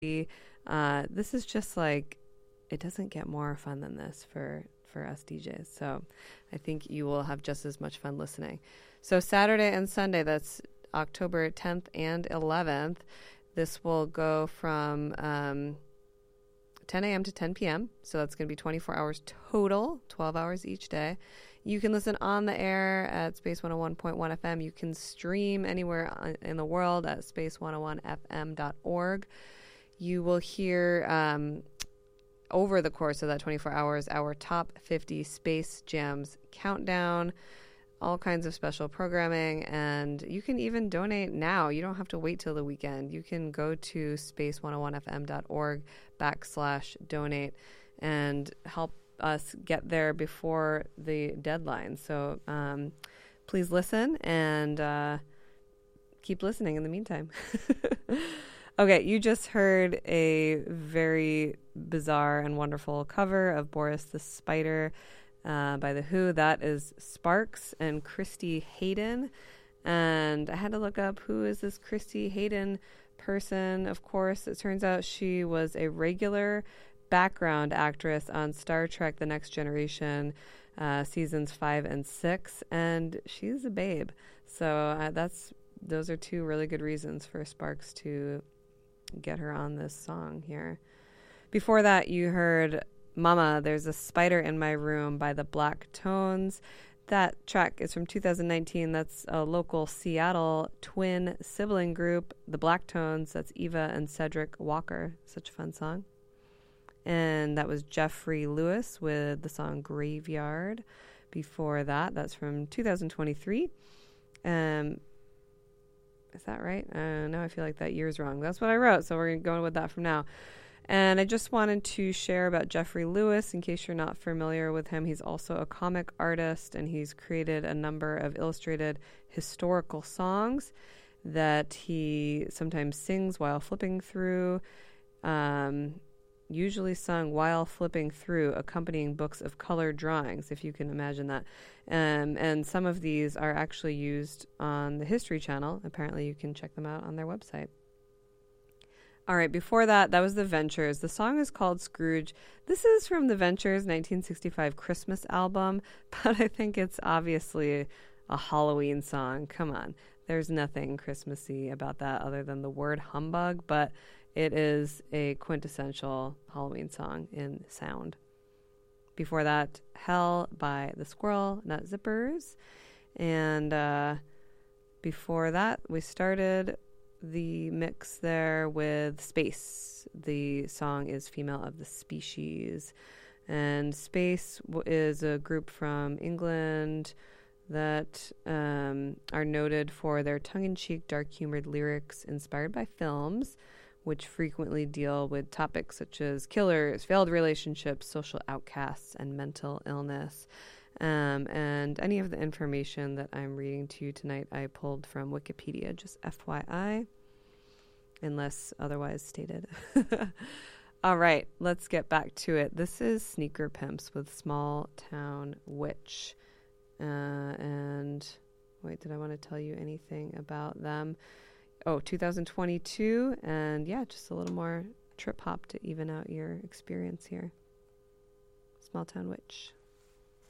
This is just like, it doesn't get more fun than this for us DJs. So I think you will have just as much fun listening. So Saturday and Sunday, that's October 10th and 11th. This will go from 10 a.m. to 10 p.m. So that's going to be 24 hours total, 12 hours each day. You can listen on the air at Space 101.1 FM. You can stream anywhere in the world at space101fm.org. You will hear over the course of that 24 hours our top 50 Space Jams countdown, all kinds of special programming, and you can even donate now. You don't have to wait till the weekend. You can go to space101fm.org/donate and help us get there before the deadline. So please listen and keep listening in the meantime. Okay, you just heard a very bizarre and wonderful cover of Boris the Spider by The Who. That is Sparks and Christy Hayden. And I had to look up, who is this Christy Hayden person? Of course, it turns out she was a regular background actress on Star Trek The Next Generation, seasons 5 and 6, and she's a babe. So those are two really good reasons for Sparks to get her on this song here. Before that, you heard Mama, There's a Spider in My Room by the Black Tones. That track is from 2019. That's a local Seattle twin sibling group, the Black Tones. That's Eva and Cedric Walker. Such a fun song. And that was Jeffrey Lewis with the song Graveyard. Before that, that's from 2023. Is that right? No, I feel like that year's wrong. That's what I wrote, so we're going with that from now. And I just wanted to share about Jeffrey Lewis, in case you're not familiar with him. He's also a comic artist, and he's created a number of illustrated historical songs that he sometimes sings while flipping through, usually sung while flipping through accompanying books of colored drawings, if you can imagine that. And some of these are actually used on the History Channel. Apparently you can check them out on their website. All right, before that was The Ventures. The song is called Scrooge. This is from The Ventures' 1965 Christmas album, but I think it's obviously a Halloween song. Come on. There's nothing Christmassy about that other than the word humbug, but it is a quintessential Halloween song in sound. Before that, Hell by the Squirrel Nut Zippers. And before that, we started the mix there with Space. The song is Female of the Species. And Space is a group from England that are noted for their tongue-in-cheek, dark-humored lyrics inspired by films, which frequently deal with topics such as killers, failed relationships, social outcasts, and mental illness. And any of the information that I'm reading to you tonight, I pulled from Wikipedia, just FYI, unless otherwise stated. All right, let's get back to it. This is Sneaker Pimps with Small Town Witch. And wait, did I want to tell you anything about them? 2022, and yeah, just a little more trip hop to even out your experience here. Small Town Witch.